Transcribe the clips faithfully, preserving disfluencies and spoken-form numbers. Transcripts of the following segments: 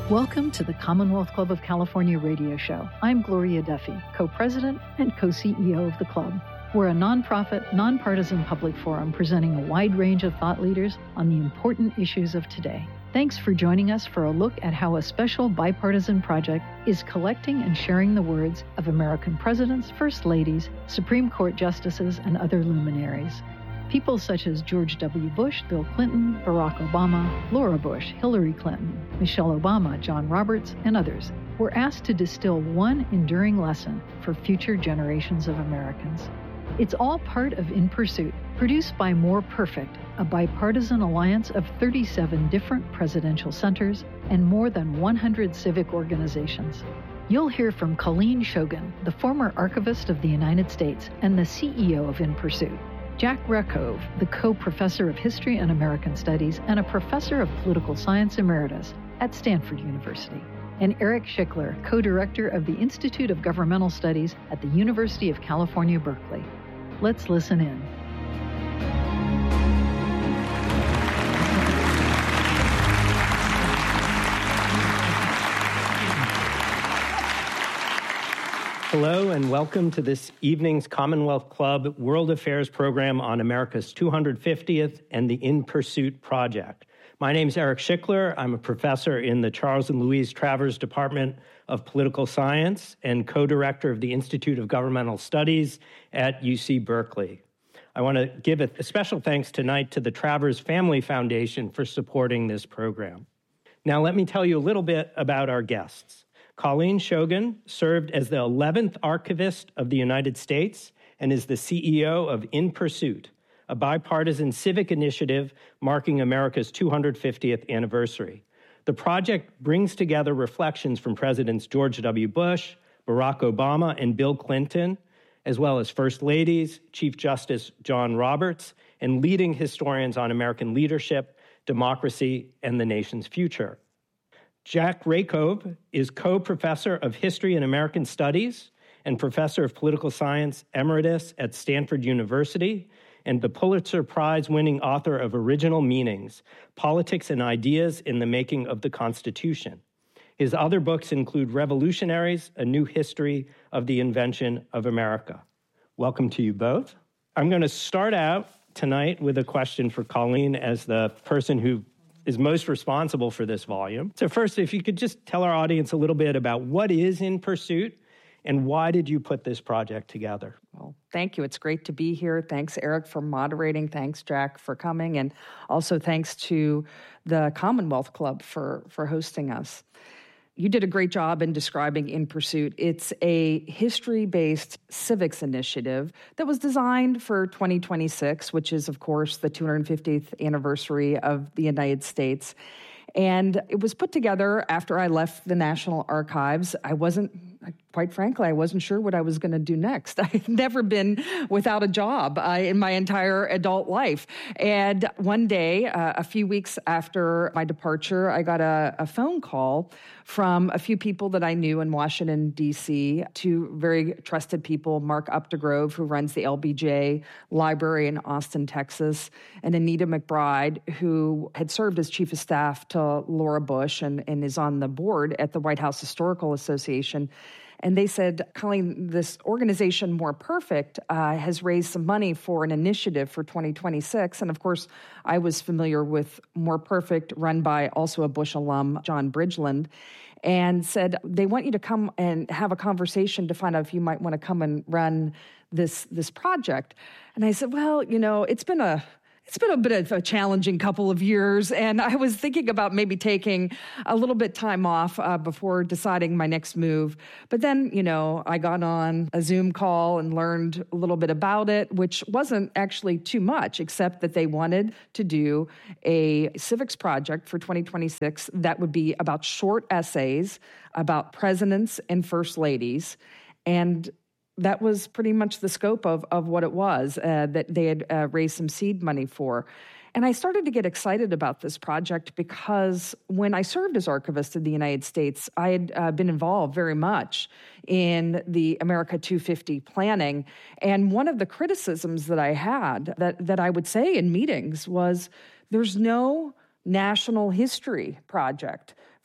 Welcome to the Commonwealth Club of California radio show. I'm Gloria Duffy, co-president and co-C E O of the club. We're a nonprofit, nonpartisan public forum presenting a wide range of thought leaders on the important issues of today. Thanks for joining us for a look at how a special bipartisan project is collecting and sharing the words of American presidents, first ladies, Supreme Court justices, and other luminaries. People such as George W. Bush, Bill Clinton, Barack Obama, Laura Bush, Hillary Clinton, Michelle Obama, John Roberts, and others were asked to distill one enduring lesson for future generations of Americans. It's all part of In Pursuit, produced by More Perfect, a bipartisan alliance of thirty-seven different presidential centers and more than one hundred civic organizations. You'll hear from Colleen Shogan, the former Archivist of the United States and the C E O of In Pursuit, Jack Rakove, the co-professor of History and American Studies and a professor of Political Science Emeritus at Stanford University, and Eric Schickler, co-director of the Institute of Governmental Studies at the University of California, Berkeley. Let's listen in. Hello and welcome to this evening's Commonwealth Club World Affairs program on America's two hundred fiftieth and the In Pursuit Project. My name is Eric Schickler. I'm a professor in the Charles and Louise Travers Department of Political Science and co-director of the Institute of Governmental Studies at U C Berkeley. I want to give a special thanks tonight to the Travers Family Foundation for supporting this program. Now, let me tell you a little bit about our guests. Colleen Shogan served as the eleventh Archivist of the United States and is the C E O of In Pursuit, a bipartisan civic initiative marking America's two hundred fiftieth anniversary. The project brings together reflections from Presidents George W. Bush, Barack Obama, and Bill Clinton, as well as First Ladies, Chief Justice John Roberts, and leading historians on American leadership, democracy, and the nation's future. Jack Rakove is co-professor of History and American Studies and professor of Political Science Emeritus at Stanford University, and the Pulitzer Prize-winning author of Original Meanings, Politics and Ideas in the Making of the Constitution. His other books include Revolutionaries, A New History of the Invention of America. Welcome to you both. I'm going to start out tonight with a question for Colleen as the person who is most responsible for this volume. So first, if you could just tell our audience a little bit about what is In Pursuit and why did you put this project together? Well, thank you. It's great to be here. Thanks, Eric, for moderating. Thanks, Jack, for coming. And also thanks to the Commonwealth Club for, for hosting us. You did a great job in describing In Pursuit. It's a history-based civics initiative that was designed for twenty twenty-six, which is, of course, the two hundred fiftieth anniversary of the United States. And it was put together after I left the National Archives. I wasn't, quite frankly, I wasn't sure what I was going to do next. I've never been without a job uh, in my entire adult life. And one day, uh, a few weeks after my departure, I got a, a phone call from a few people that I knew in Washington, D C, two very trusted people, Mark Updegrove, who runs the L B J Library in Austin, Texas, and Anita McBride, who had served as chief of staff to Laura Bush and, and is on the board at the White House Historical Association. And they said, Colleen, this organization, More Perfect, uh, has raised some money for an initiative for twenty twenty-six. And of course, I was familiar with More Perfect, run by also a Bush alum, John Bridgeland, and said, they want you to come and have a conversation to find out if you might want to come and run this, this project. And I said, well, you know, it's been a... It's been a bit of a challenging couple of years, and I was thinking about maybe taking a little bit time off uh, before deciding my next move. But then, you know, I got on a Zoom call and learned a little bit about it, which wasn't actually too much, except that they wanted to do a civics project for twenty twenty-six that would be about short essays about presidents and first ladies. And that was pretty much the scope of, of what it was uh, that they had uh, raised some seed money for. And I started to get excited about this project because when I served as Archivist of the United States, I had uh, been involved very much in the America two fifty planning. And one of the criticisms that I had, that, that I would say in meetings, was there's no national history project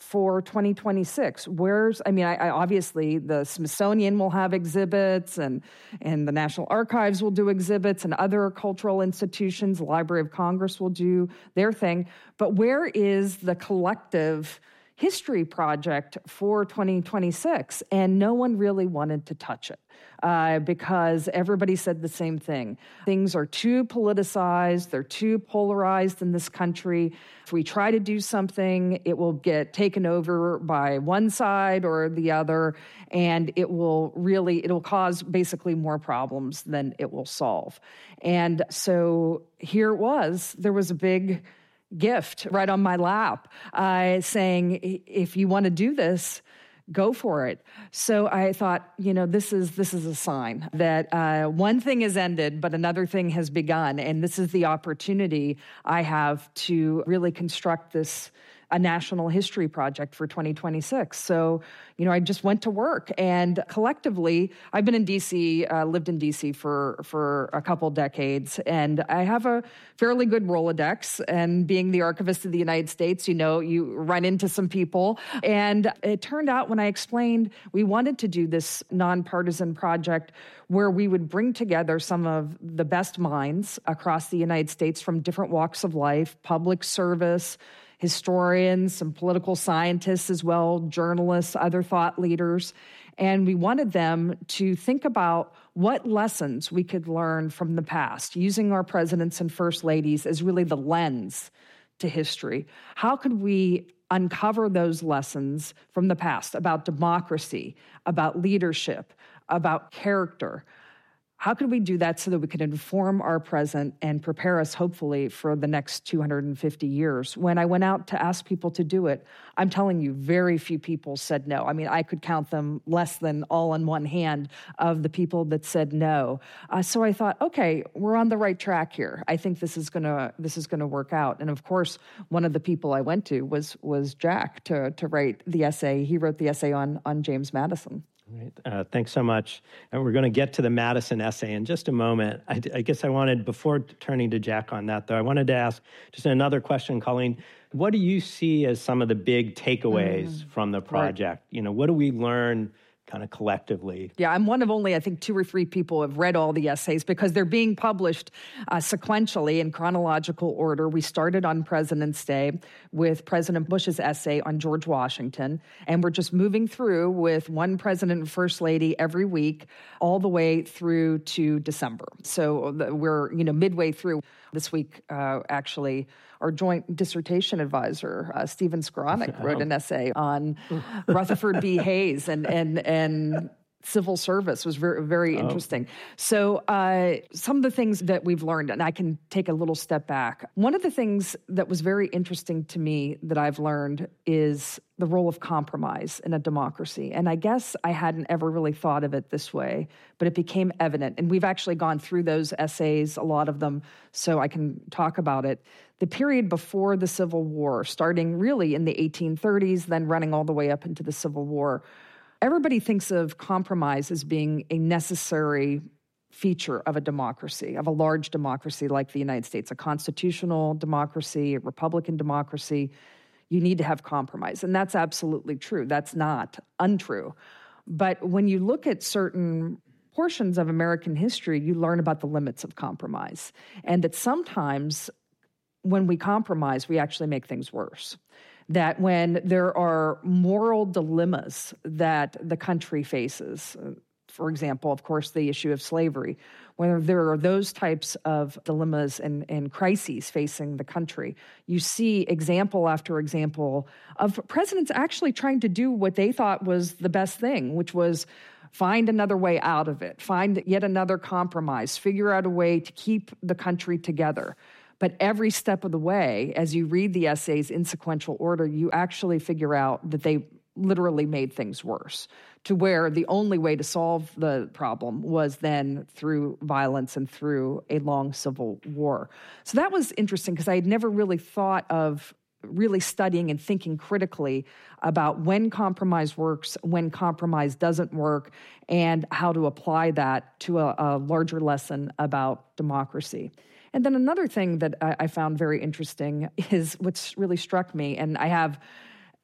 for twenty twenty-six? Where's, I mean, I, I obviously the Smithsonian will have exhibits and, and the National Archives will do exhibits and other cultural institutions, the Library of Congress will do their thing. But where is the collective history project for twenty twenty-six? And no one really wanted to touch it. Uh, because everybody said the same thing. Things are too politicized, they're too polarized in this country. If we try to do something, it will get taken over by one side or the other, and it will really, it'll cause basically more problems than it will solve. And so here it was, there was a big gift right on my lap uh, saying, if you want to do this, go for it. So I thought, you know, this is this is a sign that uh, one thing has ended, but another thing has begun. And this is the opportunity I have to really construct this a national history project for twenty twenty-six. So, you know, I just went to work, and collectively, I've been in D C, uh, lived in D C for for a couple decades, and I have a fairly good Rolodex. And being the Archivist of the United States, you know, you run into some people. And it turned out when I explained we wanted to do this nonpartisan project where we would bring together some of the best minds across the United States from different walks of life, public service, historians, some political scientists as well, journalists, other thought leaders. And we wanted them to think about what lessons we could learn from the past, using our presidents and first ladies as really the lens to history. How could we uncover those lessons from the past about democracy, about leadership, about character? How could we do that so that we could inform our present and prepare us, hopefully, for the next two hundred fifty years? When I went out to ask people to do it, I'm telling you, very few people said no. I mean, I could count them less than all in one hand of the people that said no. Uh, so I thought, okay, we're on the right track here. I think this is gonna this is gonna work out. And of course, one of the people I went to was was Jack to to write the essay. He wrote the essay on on James Madison. Right. Uh, thanks so much. And we're going to get to the Madison essay in just a moment. I, I guess I wanted, before turning to Jack on that, though, I wanted to ask just another question, Colleen. What do you see as some of the big takeaways mm, from the project? Right. You know, what do we learn kind of collectively? Yeah, I'm one of only, I think, two or three people who have read all the essays because they're being published uh, sequentially in chronological order. We started on President's Day with President Bush's essay on George Washington, and we're just moving through with one president and first lady every week all the way through to December. So we're, you know, midway through. This week, uh, actually, our joint dissertation advisor, uh, Stephen Skowronek, wrote an essay on Rutherford B. Hayes and and and civil service. It was very, very oh. interesting. So uh, some of the things that we've learned, and I can take a little step back. One of the things that was very interesting to me that I've learned is the role of compromise in a democracy. And I guess I hadn't ever really thought of it this way, but it became evident. And we've actually gone through those essays, a lot of them, so I can talk about it. The period before the Civil War, starting really in the eighteen thirties, then running all the way up into the Civil War, everybody thinks of compromise as being a necessary feature of a democracy, of a large democracy like the United States, a constitutional democracy, a Republican democracy. You need to have compromise. And that's absolutely true. That's not untrue. But when you look at certain portions of American history, you learn about the limits of compromise. And that sometimes when we compromise, we actually make things worse. That when there are moral dilemmas that the country faces, for example, of course, the issue of slavery, when there are those types of dilemmas and, and crises facing the country, you see example after example of presidents actually trying to do what they thought was the best thing, which was find another way out of it, find yet another compromise, figure out a way to keep the country together. But every step of the way, as you read the essays in sequential order, you actually figure out that they literally made things worse, to where the only way to solve the problem was then through violence and through a long civil war. So that was interesting because I had never really thought of really studying and thinking critically about when compromise works, when compromise doesn't work, and how to apply that to a, a larger lesson about democracy. And then another thing that I, I found very interesting is what's really struck me, and I have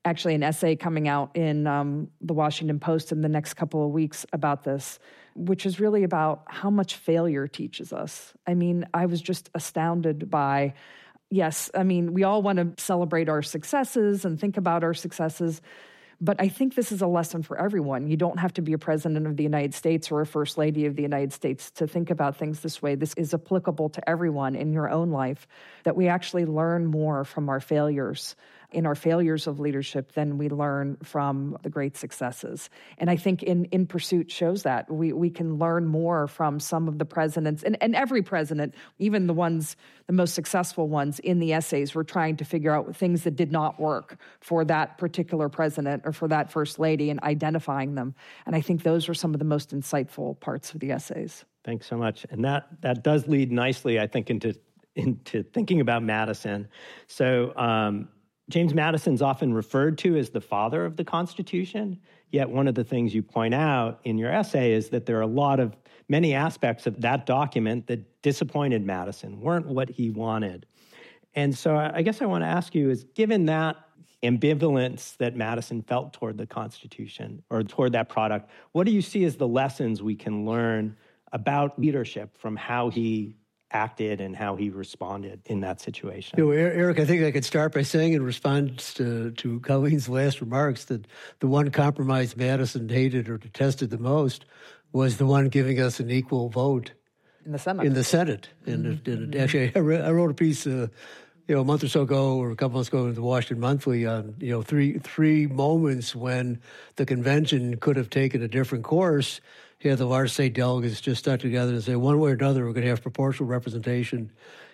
actually an essay coming out in um, the Washington Post in the next couple of weeks about this, which is really about how much failure teaches us. I mean, I was just astounded by, yes, I mean, we all want to celebrate our successes and think about our successes, but I think this is a lesson for everyone. You don't have to be a president of the United States or a first lady of the United States to think about things this way. This is applicable to everyone in your own life, that we actually learn more from our failures, in our failures of leadership, than we learn from the great successes. And I think In, in Pursuit shows that. We we can learn more from some of the presidents, and, and every president, even the ones, the most successful ones in the essays, were trying to figure out things that did not work for that particular president or for that first lady and identifying them. And I think those were some of the most insightful parts of the essays. Thanks so much. And that that does lead nicely, I think, into, into thinking about Madison. So, um, James Madison's often referred to as the father of the Constitution, yet one of the things you point out in your essay is that there are a lot of, many aspects of that document that disappointed Madison, weren't what he wanted. And so I guess I want to ask you is, given that ambivalence that Madison felt toward the Constitution or toward that product, what do you see as the lessons we can learn about leadership from how he acted and how he responded in that situation? You know, Eric, I think I could start by saying in response to, to Colleen's last remarks that the one compromise Madison hated or detested the most was the one giving us an equal vote in the Senate. In the Senate. And mm-hmm. it, it, actually, I wrote a piece, uh, you know, a month or so ago, or a couple months ago, in the Washington Monthly on, you know, three three moments when the convention could have taken a different course. Yeah, the large state delegates just stuck together and say, one way or another, we're going to have proportional representation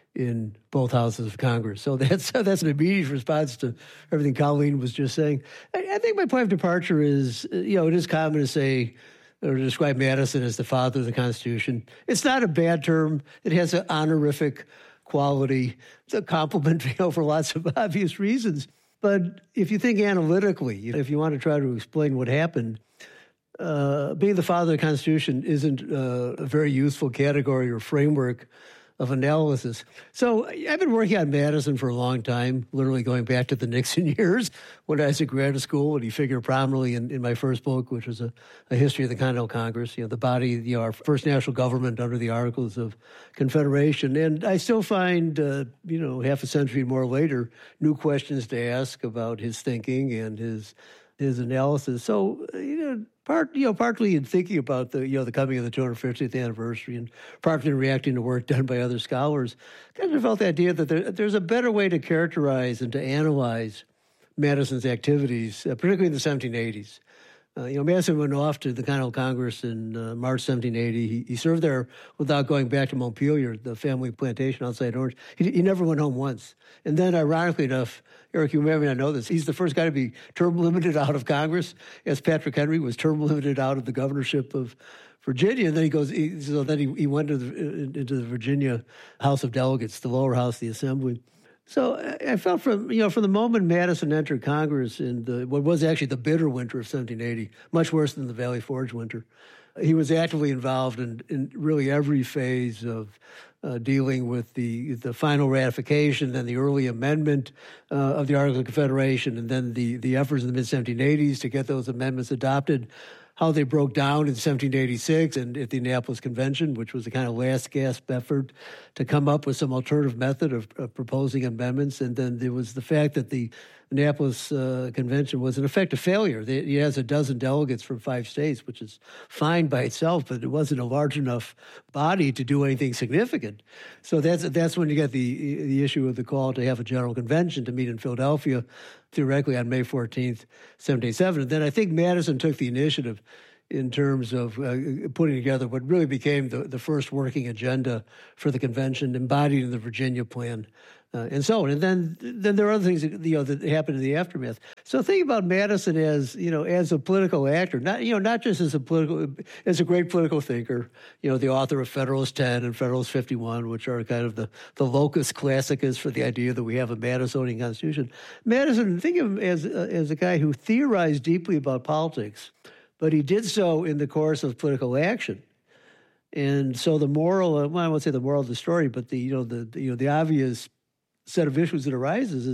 in both houses of Congress. So that's that's an immediate response to everything Colleen was just saying. I, I think my point of departure is, you know, it is common to say or to describe Madison as the father of the Constitution. It's not a bad term. It has an honorific quality. It's a compliment, you know, for lots of obvious reasons. But if you think analytically, if you want to try to explain what happened, Uh, being the father of the Constitution isn't uh, a very useful category or framework of analysis. So I've been working on Madison for a long time, literally going back to the Nixon years when I was at graduate school, and he figured prominently in, in my first book, which was a, a history of the Continental Congress, you know, the body, you know, our first national government under the Articles of Confederation. And I still find, uh, you know, half a century more later, new questions to ask about his thinking and his his analysis. So, you know, part, you know, partly in thinking about the, you know, the coming of the two hundred fiftieth anniversary, and partly in reacting to work done by other scholars, kind of developed the idea that there, there's a better way to characterize and to analyze Madison's activities, uh, particularly in the seventeen eighties. Uh, you know, Madison went off to the Continental Congress in uh, March seventeen eighty. He, he served there without going back to Montpelier, the family plantation outside Orange. He, he never went home once. And then, ironically enough, Eric, you may not know this, he's the first guy to be term limited out of Congress, as Patrick Henry was term limited out of the governorship of Virginia. And then he goes, he, so then he, he went to the, into the Virginia House of Delegates, the lower house, the Assembly. So I felt from, you know, from the moment Madison entered Congress in the, what was actually the bitter winter of seventeen eighty, much worse than the Valley Forge winter, he was actively involved in, in really every phase of uh, dealing with the the final ratification, then the early amendment uh, of the Articles of Confederation, and then the, the efforts in the mid seventeen eighties to get those amendments adopted, how they broke down in seventeen eighty-six and at the Annapolis Convention, which was the kind of last gasp effort to come up with some alternative method of, of proposing amendments. And then there was the fact that the Annapolis uh, Convention was in effect a failure. It has a dozen delegates from five states, which is fine by itself, but it wasn't a large enough body to do anything significant. So that's that's when you get the the issue of the call to have a general convention to meet in Philadelphia, theoretically on May fourteenth, seventeen eighty-seven. And then I think Madison took the initiative in terms of uh, putting together what really became the, the first working agenda for the convention, embodied in the Virginia Plan, uh, and so on. And then then there are other things that, you know, that happened in the aftermath. So think about Madison as, you know, as a political actor, not, you know, not just as a political, as a great political thinker, you know, the author of Federalist ten and Federalist fifty-one, which are kind of the, the locus classicus for the idea that we have a Madisonian Constitution. Madison, think of him as, uh, as a guy who theorized deeply about politics, but he did so in the course of political action. And so the moral, well, I won't say the moral of the story, but the, you know, the, the you know, the obvious set of issues that arises is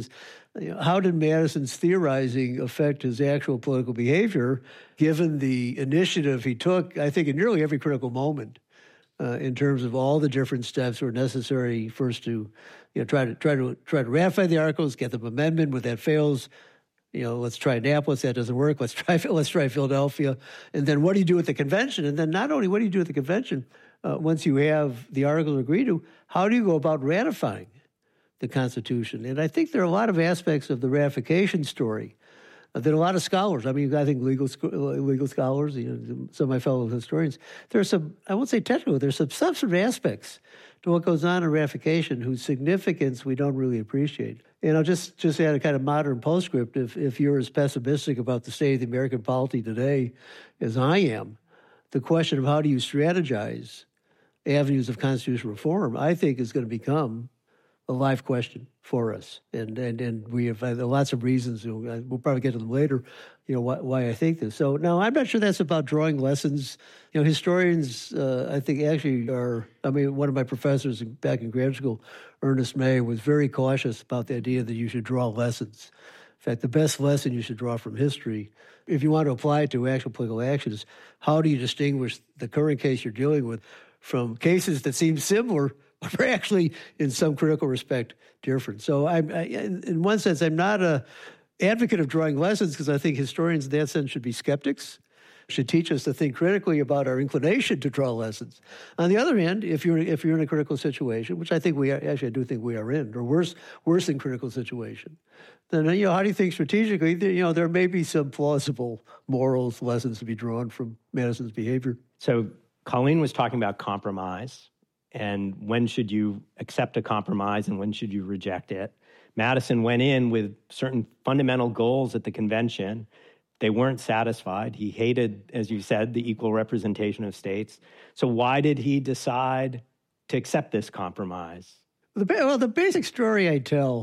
you know, how did Madison's theorizing affect his actual political behavior, given the initiative he took, I think, in nearly every critical moment, uh, in terms of all the different steps that were necessary first to, you know, try to try to try to ratify the articles, get them amendment. When that fails, you know, let's try Annapolis. That doesn't work. Let's try let's try Philadelphia. And then what do you do at the convention? And then not only what do you do at the convention, uh, once you have the articles agreed to, how do you go about ratifying the Constitution? And I think there are a lot of aspects of the ratification story uh, that a lot of scholars, I mean, I think legal legal scholars, you know, some of my fellow historians, there are some, I won't say technical, there's some substantive aspects to what goes on in ratification whose significance we don't really appreciate. And I'll just, just add a kind of modern postscript. If, if you're as pessimistic about the state of the American polity today as I am, the question of how do you strategize avenues of constitutional reform, I think, is going to become a live question for us. And and, and we have uh, lots of reasons, you know, we'll probably get to them later, you know, why, why I think this. So, now, I'm not sure that's about drawing lessons. You know, historians, uh, I think, actually are, I mean, one of my professors back in graduate school, Ernest May, was very cautious about the idea that you should draw lessons. In fact, the best lesson you should draw from history, if you want to apply it to actual political action, is how do you distinguish the current case you're dealing with from cases that seem similar, but are actually, in some critical respect, different. So I'm, I, in one sense, I'm not a advocate of drawing lessons, because I think historians in that sense should be skeptics, should teach us to think critically about our inclination to draw lessons. On the other hand, if you're if you're in a critical situation, which I think we are, actually I do think we are in, or worse worse than critical situation, then, you know, how do you think strategically? You know, there may be some plausible morals lessons to be drawn from Madison's behavior. So Colleen was talking about compromise, and when should you accept a compromise and when should you reject it? Madison went in with certain fundamental goals at the convention. They weren't satisfied. He hated, as you said, the equal representation of states. So why did he decide to accept this compromise? The, well, the basic story I tell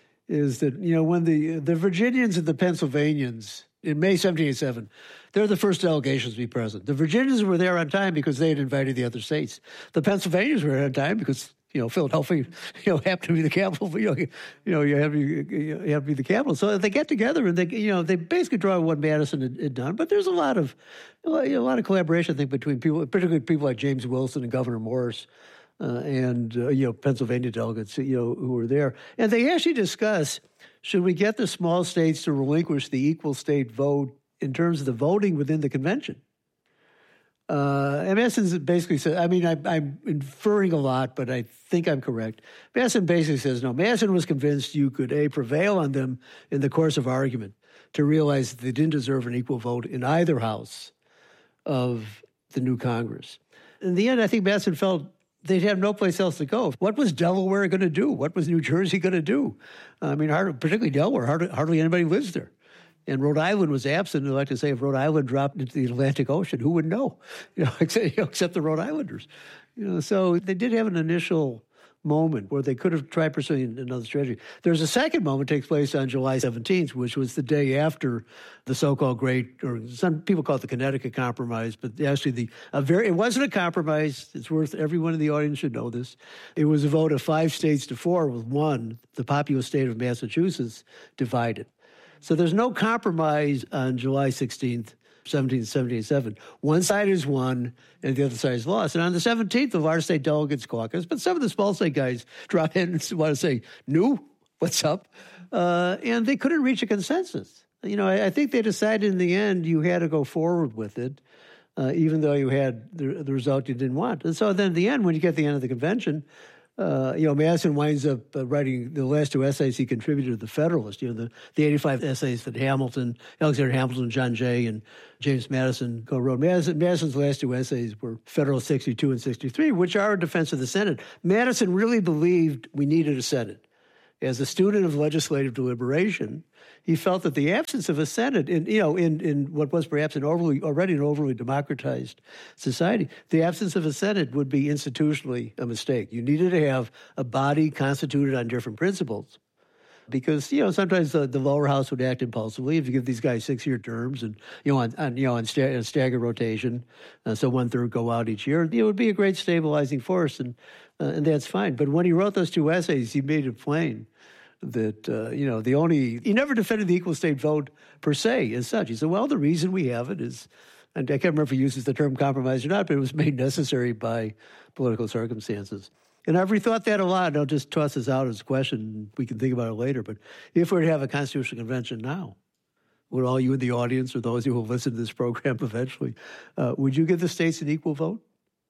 is that, you know, when the the Virginians and the Pennsylvanians in May seventeen eighty-seven, they're the first delegations to be present. The Virginians were there on time because they had invited the other states. The Pennsylvanians were there on time because, you know, Philadelphia, you know, happened to be the capital. You know, you know, you have to, you have to be the capital. So they get together and they, you know, they basically draw what Madison had, had done. But there's a lot of, a lot of collaboration, I think, between people, particularly people like James Wilson and Governor Morris. Uh, and, uh, you know, Pennsylvania delegates, you know, who were there. And they actually discuss, should we get the small states to relinquish the equal state vote in terms of the voting within the convention? Uh, and Madison basically said, I mean, I, I'm inferring a lot, but I think I'm correct. Madison basically says, no, Madison was convinced you could, A, prevail on them in the course of argument to realize that they didn't deserve an equal vote in either house of the new Congress. In the end, I think Madison felt they'd have no place else to go. What was Delaware going to do? What was New Jersey going to do? I mean, hard, particularly Delaware, hardly, hardly anybody lives there. And Rhode Island was absent. I like to say, if Rhode Island dropped into the Atlantic Ocean, who would know? You know, except, you know, except the Rhode Islanders. You know, so they did have an initial moment where they could have tried pursuing another strategy. There's a second moment that takes place on July seventeenth, which was the day after the so-called Great, or some people call it the Connecticut Compromise, but actually the a very it wasn't a compromise. It's worth everyone in the audience should know this. It was a vote of five states to four, with one, the populous state of Massachusetts, divided. So there's no compromise on July sixteenth, seventeen seventy-seven. One side is won, and the other side is lost. And on the seventeenth, the large state delegates caucus, but some of the small state guys drop in and want to say, "New, what's up?" Uh, and they couldn't reach a consensus. You know, I, I think they decided in the end you had to go forward with it, uh, even though you had the, the result you didn't want. And so then, in the end, when you get to the end of the convention, Uh, you know, Madison winds up uh, writing the last two essays he contributed to the Federalist. You know, the, the eighty-five essays that Hamilton, Alexander Hamilton, John Jay, and James Madison co-wrote. Madison, Madison's last two essays were Federalist sixty-two and sixty-three, which are a defense of the Senate. Madison really believed we needed a Senate. As a student of legislative deliberation, he felt that the absence of a Senate, in you know, in, in what was perhaps an overly already an overly democratized society, the absence of a Senate would be institutionally a mistake. You needed to have a body constituted on different principles, because you know sometimes the, the lower house would act impulsively if you give these guys six-year terms and you know on, on you know on, sta- on staggered rotation, uh, so one third go out each year. It would be a great stabilizing force, and uh, and that's fine. But when he wrote those two essays, he made it plain that, uh, you know, the only, he never defended the equal state vote per se as such. He said, well, the reason we have it is, and I can't remember if he uses the term compromise or not, but it was made necessary by political circumstances. And I've rethought that a lot. I'll just toss this out as a question. We can think about it later. But if we were to have a constitutional convention now, would all you in the audience or those who will listen to this program eventually, uh, would you give the states an equal vote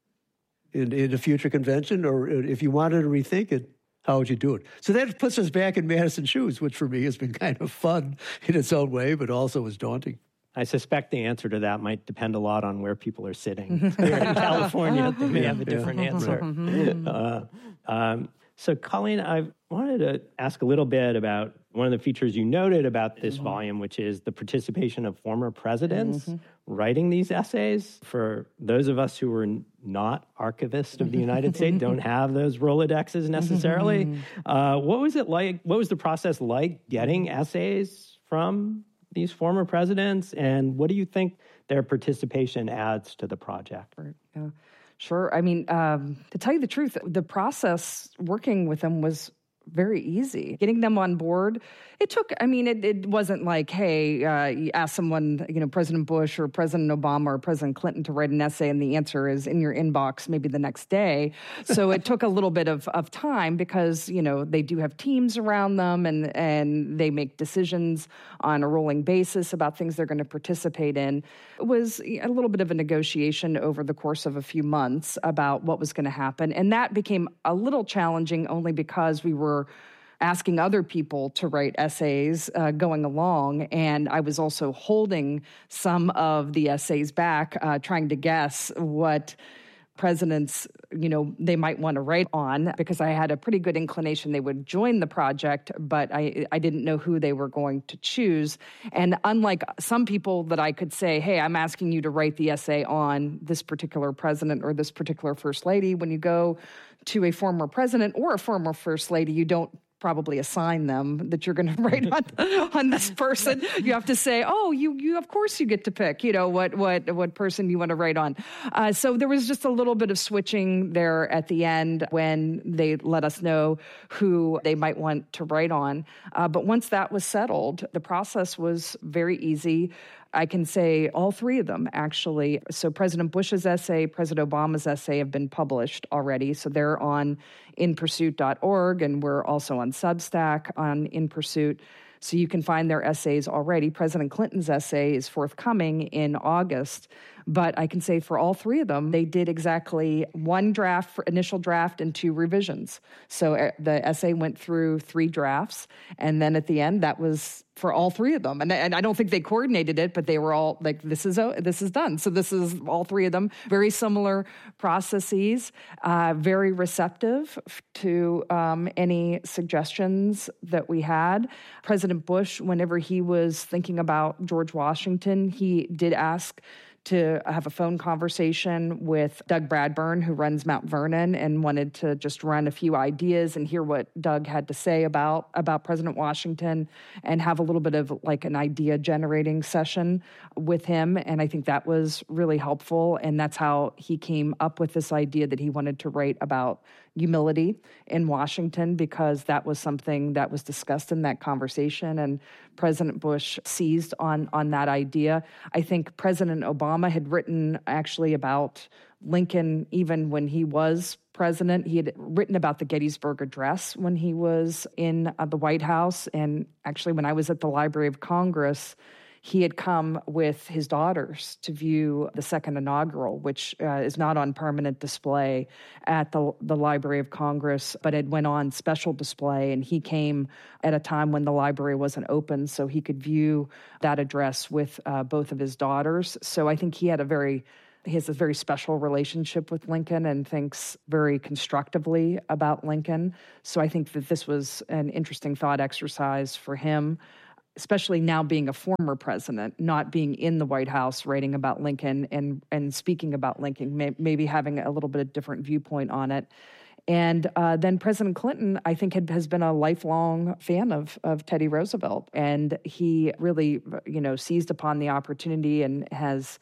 in, in a future convention? Or if you wanted to rethink it, how would you do it? So that puts us back in Madison's shoes, which for me has been kind of fun in its own way, but also is daunting. I suspect the answer to that might depend a lot on where people are sitting. Here in California, they may have a different yeah. answer. uh, um, so, Colleen, I wanted to ask a little bit about one of the features you noted about this mm-hmm. volume, which is the participation of former presidents mm-hmm. writing these essays. For those of us who were not archivists of the United States, don't have those Rolodexes necessarily. Uh, what was it like? What was the process like getting essays from these former presidents, and what do you think their participation adds to the project? Yeah, sure. I mean, um, to tell you the truth, the process working with them was very easy. Getting them on board, it took, I mean, it, it wasn't like, hey, uh, you ask someone, you know, President Bush or President Obama or President Clinton to write an essay and the answer is in your inbox maybe the next day. So it took a little bit of, of time because, you know, they do have teams around them and, and they make decisions on a rolling basis about things they're going to participate in. It was a little bit of a negotiation over the course of a few months about what was going to happen. And that became a little challenging only because we were asking other people to write essays uh, going along. And I was also holding some of the essays back, uh, trying to guess what presidents, you know, they might want to write on, because I had a pretty good inclination they would join the project, but I, I didn't know who they were going to choose. And unlike some people that I could say, hey, I'm asking you to write the essay on this particular president or this particular first lady, when you go to a former president or a former first lady, you don't probably assign them that you're going to write on, on this person. You have to say, oh, you, you, of course you get to pick, you know, what, what, what person you want to write on. Uh, so there was just a little bit of switching there at the end when they let us know who they might want to write on. Uh, but once that was settled, the process was very easy. I can say all three of them, actually. So President Bush's essay, President Obama's essay have been published already. So they're on in pursuit dot org, and we're also on Substack on In Pursuit. So you can find their essays already. President Clinton's essay is forthcoming in August. But I can say for all three of them, they did exactly one draft, for initial draft, and two revisions. So uh, the essay went through three drafts, and then at the end, that was for all three of them. And, and I don't think they coordinated it, but they were all like, this is uh, this is done. So this is all three of them. Very similar processes, uh, very receptive to um, any suggestions that we had. President Bush, whenever he was thinking about George Washington, he did ask to have a phone conversation with Doug Bradburn, who runs Mount Vernon, and wanted to just run a few ideas and hear what Doug had to say about, about President Washington and have a little bit of like an idea generating session with him. And I think that was really helpful. And that's how he came up with this idea that he wanted to write about humility in Washington, because that was something that was discussed in that conversation, and President Bush seized on, on that idea. I think President Obama had written actually about Lincoln even when he was president. He had written about the Gettysburg Address when he was in uh, the White House, and actually when I was at the Library of Congress, he had come with his daughters to view the second inaugural, which uh, is not on permanent display at the, the Library of Congress, but it went on special display. And he came at a time when the library wasn't open, so he could view that address with uh, both of his daughters. So I think he had a very He has a very special relationship with Lincoln and thinks very constructively about Lincoln. So I think that this was an interesting thought exercise for him, especially now being a former president, not being in the White House writing about Lincoln and, and speaking about Lincoln, may, maybe having a little bit of different viewpoint on it. And uh, then President Clinton, I think, had, has been a lifelong fan of, of Teddy Roosevelt. And he really, you know, seized upon the opportunity and has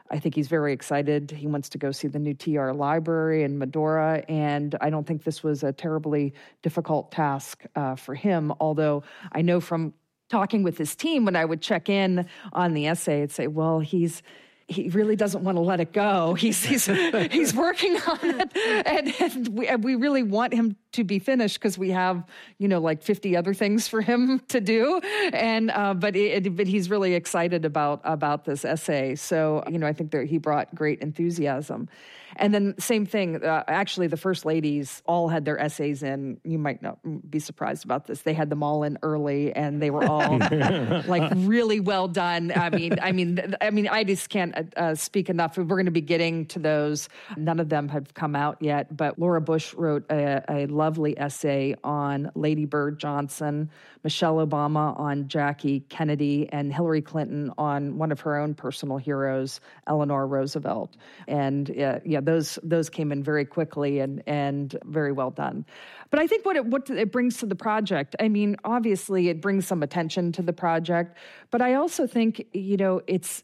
I think he's very excited. He wants to go see the new T R library in Medora, and I don't think this was a terribly difficult task uh, for him, although I know from talking with his team, when I would check in on the essay, I'd say, well, he's he really doesn't want to let it go. He's he's, he's working on it, and, and we, we really want him to be finished because we have, you know, like fifty other things for him to do. And uh, but it, but he's really excited about about this essay. So, you know, I think that he brought great enthusiasm. And then same thing, uh, actually the first ladies all had their essays in. You might not be surprised about this. They had them all in early, and they were all like really well done. I mean, I mean, I mean, I just can't uh, speak enough. We're going to be getting to those. None of them have come out yet, but Laura Bush wrote a, a lovely essay on Lady Bird Johnson, Michelle Obama on Jackie Kennedy, and Hillary Clinton on one of her own personal heroes, Eleanor Roosevelt. And uh, yeah, those those came in very quickly and and very well done. But I think what it what it brings to the project, I mean, obviously it brings some attention to the project, but I also think, you know, it's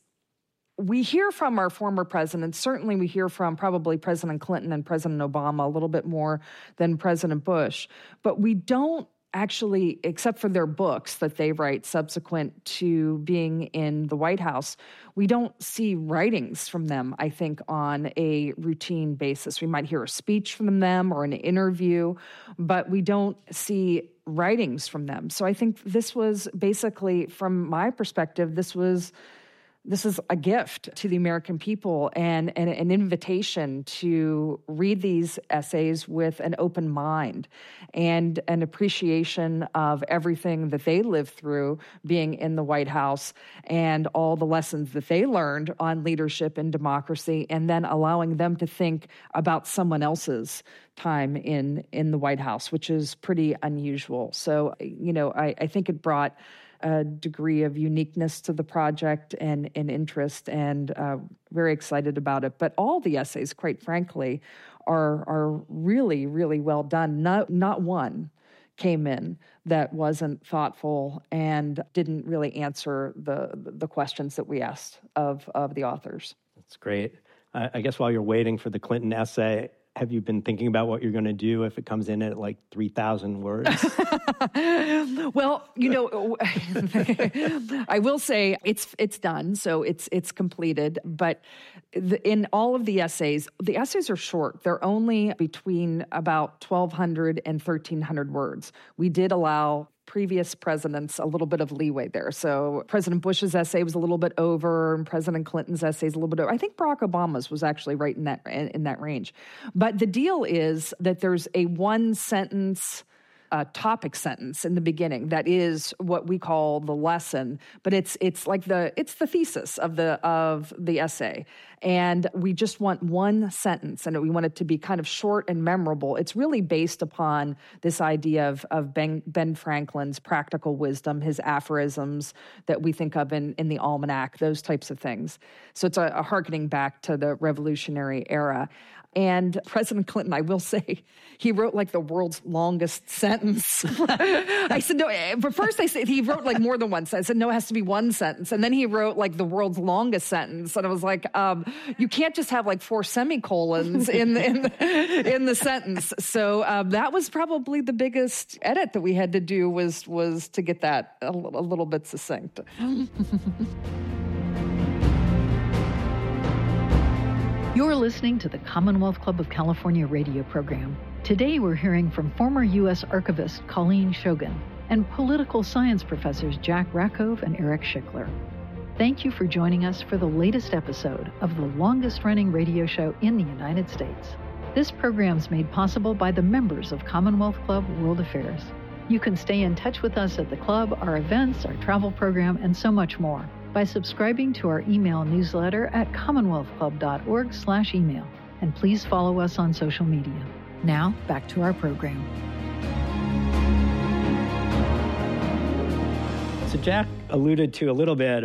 we hear from our former presidents. Certainly we hear from probably President Clinton and President Obama a little bit more than President Bush, but we don't actually, except for their books that they write subsequent to being in the White House, we don't see writings from them, I think, on a routine basis. We might hear a speech from them or an interview, but we don't see writings from them. So I think this was basically, from my perspective, this was This is a gift to the American people and, and an invitation to read these essays with an open mind and an appreciation of everything that they lived through being in the White House and all the lessons that they learned on leadership and democracy, and then allowing them to think about someone else's time in, in the White House, which is pretty unusual. So, you know, I, I think it brought a degree of uniqueness to the project and, and interest, and uh, very excited about it. But all the essays, quite frankly, are are really, really well done. Not, not one came in that wasn't thoughtful and didn't really answer the the questions that we asked of, of the authors. That's great. I, I guess while you're waiting for the Clinton essay, have you been thinking about what you're going to do if it comes in at like three thousand words? Well, you know, I will say it's it's done, so it's it's completed. But the, in all of the essays, the essays are short. They're only between about twelve hundred and thirteen hundred words. We did allow previous presidents a little bit of leeway there. So President Bush's essay was a little bit over, and President Clinton's essay is a little bit over. I think Barack Obama's was actually right in that in, in that range. But the deal is that there's a one sentence uh, topic sentence in the beginning that is what we call the lesson, but it's it's like the it's the thesis of the of the essay. And we just want one sentence, and we want it to be kind of short and memorable. It's really based upon this idea of, of Ben, Ben Franklin's practical wisdom, his aphorisms that we think of in, in the Almanac, those types of things. So it's a, a hearkening back to the Revolutionary era. And President Clinton, I will say, he wrote like the world's longest sentence. I said, no, but first I said he wrote like more than one sentence. I said, no, it has to be one sentence. And then he wrote like the world's longest sentence. And I was like, um, you can't just have like four semicolons in the, in the, in the sentence. So um, that was probably the biggest edit that we had to do was, was to get that a, a little bit succinct. You're listening to the Commonwealth Club of California radio program. Today we're hearing from former U S Archivist Colleen Shogan and political science professors Jack Rakove and Eric Schickler. Thank you for joining us for the latest episode of the longest-running radio show in the United States. This program is made possible by the members of Commonwealth Club World Affairs. You can stay in touch with us at the club, our events, our travel program, and so much more by subscribing to our email newsletter at commonwealth club dot org slash email. And please follow us on social media. Now, back to our program. So Jack alluded to a little bit